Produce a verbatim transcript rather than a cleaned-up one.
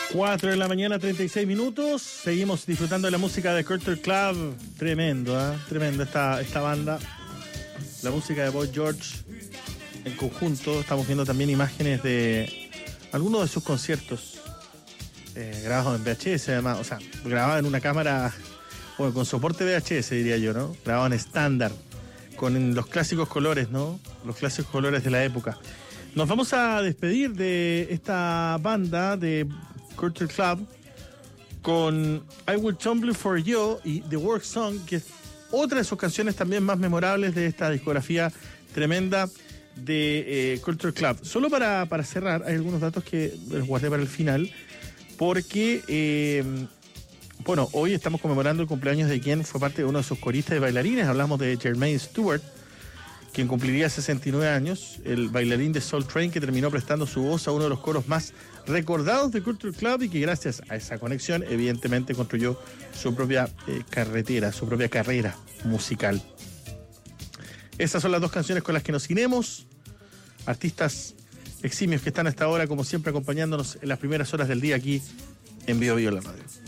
cuatro de la mañana, treinta y seis minutos. Seguimos disfrutando de la música de Culture Club. Tremendo, ¿eh? Tremendo esta, esta banda. La música de Boy George en conjunto. Estamos viendo también imágenes de algunos de sus conciertos eh, grabados en V H S, además. O sea, grabados en una cámara, bueno, con soporte V H S, diría yo, ¿no? Grabado en estándar, con los clásicos colores, ¿no? Los clásicos colores de la época. Nos vamos a despedir de esta banda de Culture Club con I Will Tumble For You y The Work Song, que es otra de sus canciones también más memorables de esta discografía tremenda de eh, Culture Club. Solo para, para cerrar, hay algunos datos que los guardé para el final, porque eh, bueno, hoy estamos conmemorando el cumpleaños de quien fue parte de uno de sus coristas y bailarines. Hablamos de Jermaine Stewart, quien cumpliría sesenta y nueve años, el bailarín de Soul Train que terminó prestando su voz a uno de los coros más recordados de Culture Club y que gracias a esa conexión evidentemente construyó su propia eh, carretera, su propia carrera musical. Esas son las dos canciones con las que nos iremos. Artistas eximios que están hasta ahora, como siempre, acompañándonos en las primeras horas del día aquí en Bio Bio La Radio.